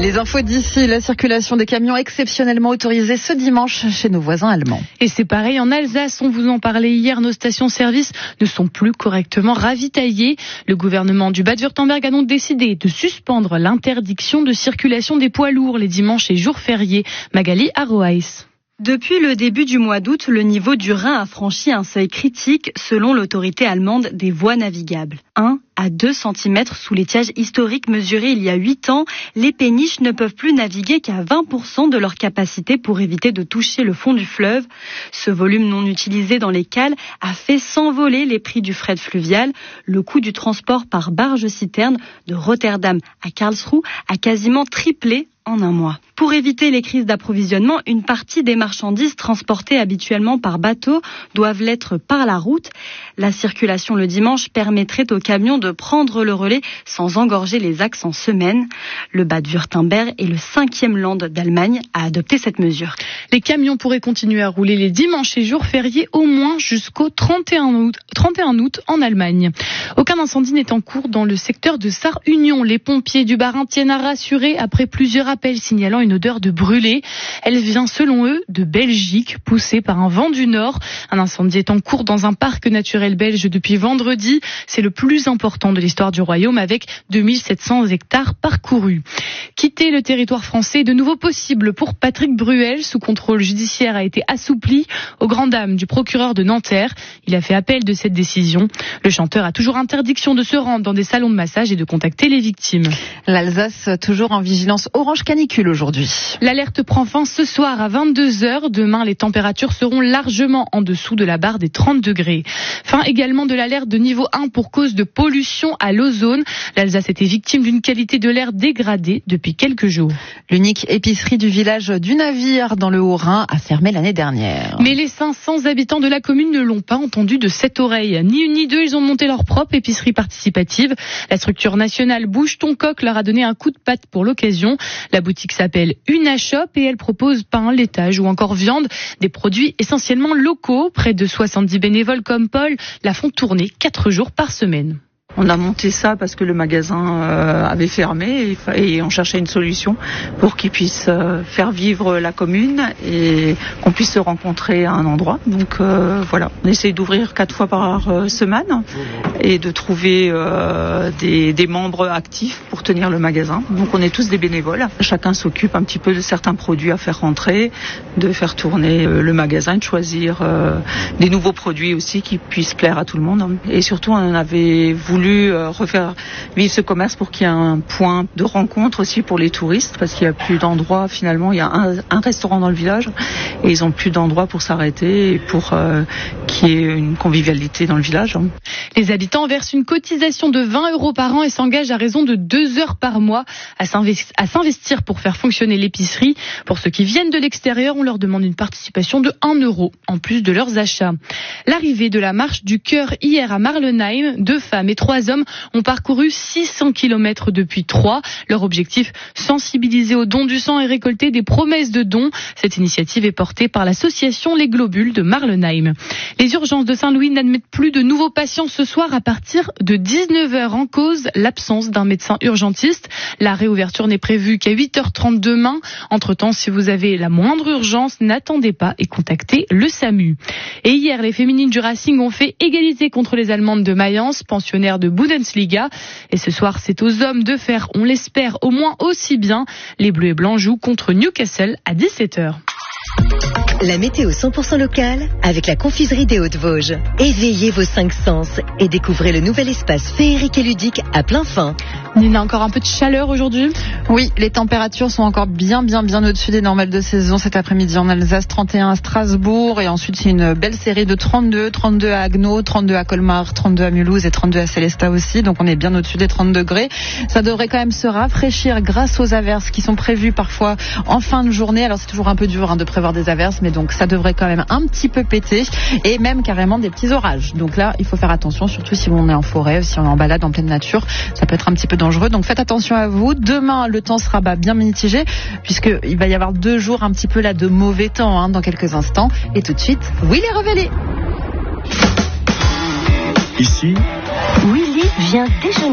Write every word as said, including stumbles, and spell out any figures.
Les infos d'ici, la circulation des camions exceptionnellement autorisée ce dimanche chez nos voisins allemands. Et c'est pareil en Alsace, on vous en parlait hier, nos stations-service ne sont plus correctement ravitaillées. Le gouvernement du Bade-Wurtemberg a donc décidé de suspendre l'interdiction de circulation des poids lourds les dimanches et jours fériés. Magali Aroaïs. Depuis le début du mois d'août, le niveau du Rhin a franchi un seuil critique selon l'autorité allemande des voies navigables. un à deux centimètres sous l'étiage historique mesuré il y a huit ans, les péniches ne peuvent plus naviguer qu'à vingt pour cent de leur capacité pour éviter de toucher le fond du fleuve. Ce volume non utilisé dans les cales a fait s'envoler les prix du fret fluvial. Le coût du transport par barge-citerne de Rotterdam à Karlsruhe a quasiment triplé en un mois. Pour éviter les crises d'approvisionnement, une partie des marchandises transportées habituellement par bateau doivent l'être par la route. La circulation le dimanche permettrait aux camions de prendre le relais sans engorger les axes en semaine. Le Bade-Wurtemberg est le cinquième land d'Allemagne à adopter cette mesure. Les camions pourraient continuer à rouler les dimanches et jours fériés au moins jusqu'au trente et un août, trente et un août en Allemagne. Aucun incendie n'est en cours dans le secteur de Sarre-Union. Les pompiers du Bas-Rhin tiennent à rassurer après plusieurs appels signalant une odeur de brûlé. Elle vient selon eux de Belgique, poussée par un vent du nord. Un incendie est en cours dans un parc naturel belge depuis vendredi. C'est le plus important de l'histoire du royaume avec deux mille sept cents hectares parcourus. Quitter le territoire français est de nouveau possible pour Patrick Bruel. Sous contrôle judiciaire a été assoupli aux grandes dames du procureur de Nanterre. Il a fait appel de cette décision. Le chanteur a toujours interdiction de se rendre dans des salons de massage et de contacter les victimes. L'Alsace toujours en vigilance orange canicule aujourd'hui. L'alerte prend fin ce soir à vingt-deux heures. Demain, les températures seront largement en dessous de la barre des trente degrés. Fin également de l'alerte de niveau un pour cause de pollution à l'ozone. L'Alsace était victime d'une qualité de l'air dégradée depuis quelques jours. L'unique épicerie du village du Navire dans le Haut-Rhin a fermé l'année dernière. Mais les cinq cents habitants de la commune ne l'ont pas entendu de cette oreille. Ni une ni deux, ils ont monté leur propre épicerie participative. La structure nationale Bouge ton coq leur a donné un coup de patte pour l'occasion. La boutique s'appelle Una Shop et elle propose pain, laitage ou encore viande, des produits essentiellement locaux. Près de soixante-dix bénévoles comme Paul la font tourner quatre jours par semaine. On a monté ça parce que le magasin euh, avait fermé et, et on cherchait une solution pour qu'il puisse euh, faire vivre la commune et qu'on puisse se rencontrer à un endroit. Donc euh, voilà, on essaye d'ouvrir quatre fois par euh, semaine et de trouver euh, des, des membres actifs pour tenir le magasin. Donc on est tous des bénévoles. Chacun s'occupe un petit peu de certains produits à faire rentrer, de faire tourner euh, le magasin, de choisir euh, des nouveaux produits aussi qui puissent plaire à tout le monde. Et surtout, on avait voulu refaire vivre ce commerce pour qu'il y ait un point de rencontre aussi pour les touristes parce qu'il n'y a plus d'endroits finalement, il y a un, un restaurant dans le village et ils n'ont plus d'endroits pour s'arrêter et pour euh, qu'il y ait une convivialité dans le village. Les habitants versent une cotisation de vingt euros par an et s'engagent à raison de deux heures par mois à s'investir pour faire fonctionner l'épicerie. Pour ceux qui viennent de l'extérieur, on leur demande une participation de un euro en plus de leurs achats. L'arrivée de la marche du cœur hier à Marlenheim, deux femmes et trois hommes ont parcouru six cents kilomètres depuis Troyes. Leur objectif, sensibiliser au don du sang et récolter des promesses de dons. Cette initiative est portée par l'association Les Globules de Marlenheim. Les urgences de Saint-Louis n'admettent plus de nouveaux patients ce soir à partir de dix-neuf heures. En cause, l'absence d'un médecin urgentiste. La réouverture n'est prévue qu'à huit heures trente demain. Entre-temps, si vous avez la moindre urgence, n'attendez pas et contactez le SAMU. Et hier, les féminines du Racing ont fait égalité contre les Allemandes de Mayence, pensionnaires de Bundesliga. Et ce soir, c'est aux hommes de faire, on l'espère, au moins aussi bien. Les Bleus et Blancs jouent contre Newcastle à dix-sept heures. La météo cent pour cent locale avec la confiserie des Hauts-de-Vosges. Éveillez vos cinq sens et découvrez le nouvel espace féerique et ludique à plein fin. Nina, encore un peu de chaleur aujourd'hui ? Oui, les températures sont encore bien, bien, bien au-dessus des normales de saison cet après-midi en Alsace, trente et un à Strasbourg et ensuite c'est une belle série de trente-deux, trente-deux à Haguenau, trente-deux à Colmar, trente-deux à Mulhouse et trente-deux à Célestat aussi, donc on est bien au-dessus des trente degrés. Ça devrait quand même se rafraîchir grâce aux averses qui sont prévues parfois en fin de journée. Alors c'est toujours un peu dur hein, de prévoir des averses, mais donc ça devrait quand même un petit peu péter et même carrément des petits orages. Donc là, il faut faire attention, surtout si on est en forêt, si on est en balade en pleine nature, ça peut être un petit peu dangereux. Donc faites attention à vous. Demain, le temps sera bah, bien mitigé puisqu'il va y avoir deux jours un petit peu là de mauvais temps hein, dans quelques instants. Et tout de suite, Willy Revelé. Ici, Willy vient déjeuner.